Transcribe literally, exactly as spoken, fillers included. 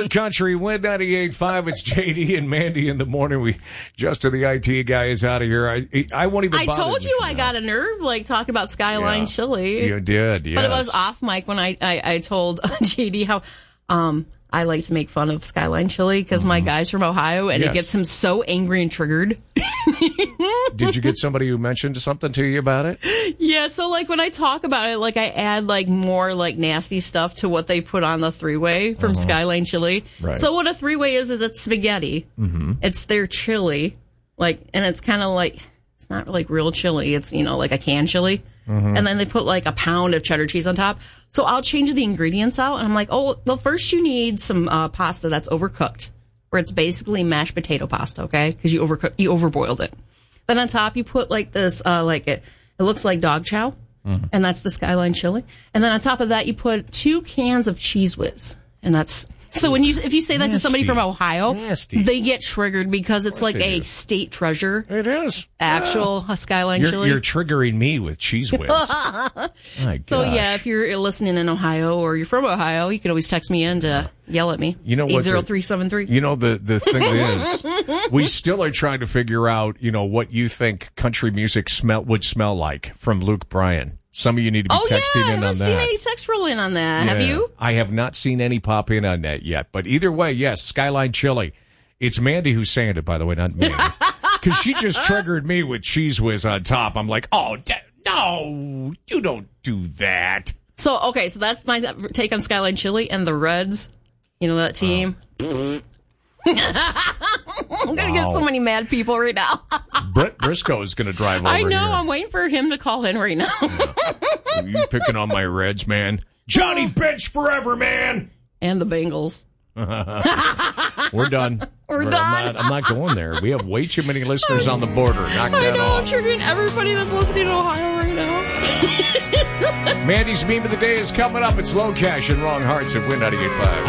Good Country, Win ninety-eight point five. It's J D and Mandy in the morning. We just to the I T guy is out of here. I I won't even I bother told you I now. got a nerve, like, talking about Skyline Yeah. Chili. You did, yes. But it was off mic when I, I, I told J D how um, I like to make fun of Skyline Chili because mm-hmm. my guy's from Ohio, and yes. it gets him so angry and triggered. Did you get somebody who mentioned something to you about it? Yeah, so, like, when I talk about it, like, I add, like, more, like, nasty stuff to what they put on the three-way from uh-huh. Skyline Chili. Right. So what a three-way is, is it's spaghetti. Mm-hmm. It's their chili, like, and it's kind of like, it's not like real chili. It's, you know, like a canned chili. Mm-hmm. And then they put, like, a pound of cheddar cheese on top. So I'll change the ingredients out, and I'm like, oh, well, first you need some uh, pasta that's overcooked, where it's basically mashed potato pasta, okay? Because you overcook, you overboiled it. Then on top, you put, like, this, uh, like, it, it looks like dog chow, mm-hmm. and that's the Skyline Chili. And then on top of that, you put two cans of Cheese Whiz, and that's... So when you if you say that Nasty. to somebody from Ohio, Nasty. they get triggered because it's like a is. state treasure. It is. Actual yeah. Skyline you're, Chili. You're triggering me with Cheese Whiz. My so gosh. yeah, if you're listening in Ohio or you're from Ohio, you can always text me in to yell at me. You know what? eight zero three seven three You know, the, the thing is, we still are trying to figure out, you know, what you think country music smell would smell like from Luke Bryan. Some of you need to be oh, texting yeah, in I on that. haven't seen any text roll in on that. Yeah. Have you? I have not seen any pop in on that yet. But either way, yes, Skyline Chili. It's Mandy who's saying it, by the way, not me. Because she just triggered me with Cheese Whiz on top. I'm like, oh, da- no, you don't do that. So, okay, so that's my take on Skyline Chili and the Reds. You know that team? Oh. I'm going to wow. get so many mad people right now. Brett Briscoe is going to drive over I know. here. I'm waiting for him to call in right now. Yeah. You picking on my Reds, man. Johnny Bench forever, man. And the Bengals. We're done. We're, We're done. I'm not, I'm not going there. We have way too many listeners on the border. Knock I that know. off. I'm triggering everybody that's listening to Ohio right now. Mandy's meme of the day is coming up. It's Low Cash and Wrong Hearts at Win ninety-eight point five.